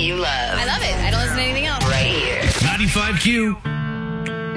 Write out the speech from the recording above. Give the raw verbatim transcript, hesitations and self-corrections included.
you love. I love it. I don't listen to anything else. Right here. ninety-five Q.